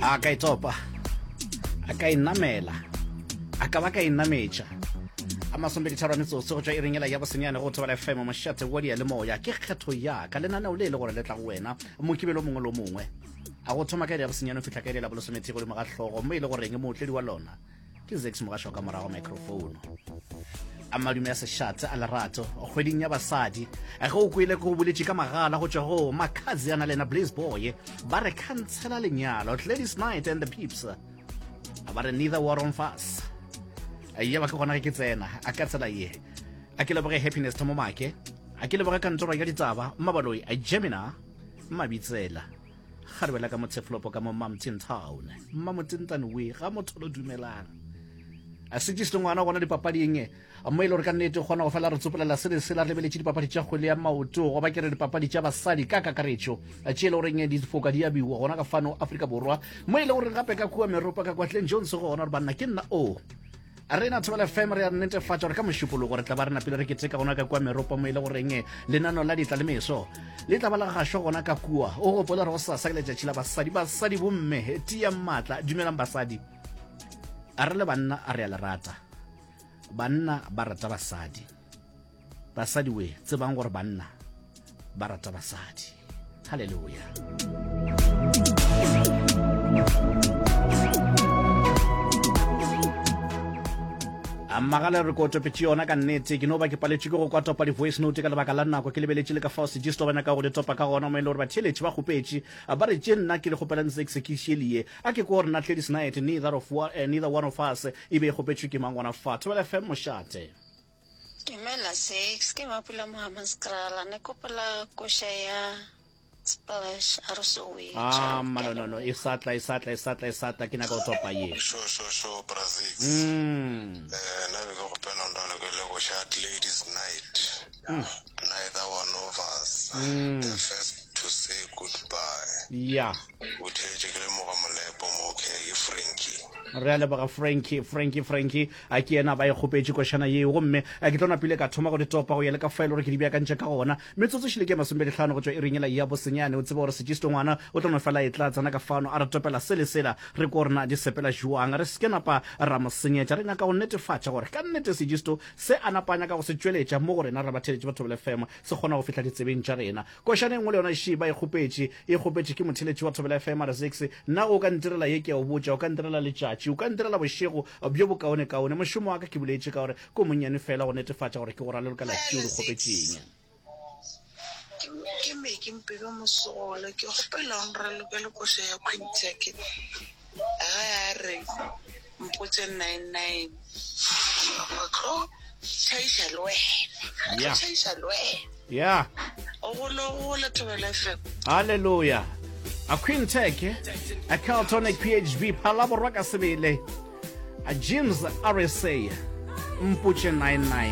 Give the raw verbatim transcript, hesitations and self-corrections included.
a ka itopa a ka inamela a ka ba ka inametša a masombedi tharo metsotso go tšwa e ringela ya bosenyane go thobela F M mošate wa dia le moya ke kgetho ya ka lenaneo le le gore le tla go wena mokibelo mongwe lo mongwe a go thoma ka dia bosenyane fitla ka dia la bolosometse go le mogahlogo mo ile go reng motledi wa lona ke Zex mogasho ka morago microphone a madume ya sešate a lerato kgweding ya basadi a go o kwele go boletše ka magala go tšwa go makhazi ana lena Blaze Boy ba re khantsela lenyalo ladies night and the peeps a ba re neither war on fast ya ba ke gona ke tsena a ka tsela ye a ke leboge happiness thomo make a ke leboge kantoro ya ditaba mmabaloi a Gemina mmabitsela kgarwela ka motseflopo ka mo Mountain Town mmamotintane we ga motho lo dumelang a se tšiste ngwana gona dipapading mo ile gore ka nnete gona go fela re tsopelela se le se la lebeletše dipapadi tša kgwele ya maoto go ba ke re dipapadi tša basadi ka kakaretšo a tšele goreng difoka di abiwa gona ka fano Afrika Borwa mo ile gore gape ka kua meropa ka Kwatleng Jones go gona gore banna ke nna o a rena thobela F M re a netefatša gore ka mošupologo re tla ba re napile re keteka gona ka kua meropa mo ile goreng lenano la ditla le meso le tla ba la gašwa gona ka kua o gopola re go sasa ke letšatši la basadi basadi bomme tia maatla dumelang basadi a re le banna a re a lerata banna ba rata basadi basadi we tsebang gore banna ba rata basadi haleluya a magala re ko topetse yona ka nnete ke no ba ke paletše ke go kwa topa di voice note ka lebaka la nako ke lebeletše le ka fao se jisto bana ka go le topa ka gona mo ile gore ba theletše ba khupetše ba re tše nna ke le kgopelang se execution a ke go re na ladies night neither of one, uh, neither one of us e be khupetše ke mangwana fa thobela F M mošate Imela six ke mapula Muhammad Skrala ne kopela kosha ya Splash Arosowi. Ah, no no no, isatla isatla isatla isatla kina go topa ye. Sho sho sho Brazil. Mm. Eh na be go pena ndana ke le go chat ladies night. Neither one of us. Mm. The first to say goodbye. Yeah. Utheje ke le mo ga molepo mo ke Frankie. re le ba Frankie Frankie Frankie a ke ena ba e khopetse go shana ye go mme a ke tlona pile ka thoma go di topa go ya le ka file gore ke di bia ka ntse ka gona metsotso shile ke masombedi tlhano go tswa e ringela ya bosenyane o tsebe gore se jisto ngwana o tlona fela e tla tsana ka fano a re topela sele sela re ko rena di sepela juang re skena pa ra mosenyetša re nyaka go netefatša gore ka nnete se jisto se anapanya ka go se tšweletša mo gore na re batheletše batho ba F M se gona go fitla ditsebeng tša rena košane ngwe le yona shiba e khopetse e khopetse ke motheletši wa thobela F M re six na o ka ntirela ye ke o botša o ka ntirela letšatši o ka ntirela bošego bjo bokaone kaone mošomo wa ka ke boletše ka gore ko monnyane fela go netefatša gore ke go ralelo ka latšeo di kgopetseng ke me ke mpebe mosogolo ke gopelang ra lokele koša ya Quintec ga ya re mpotse nine nine go tšhaiša le wena Yeah. tšhaiša le wena ya o golo gole thobela F M halleluja a Quintec a Caltonic P H B phalaborwa ka sebele a James R S A mpotše nine nine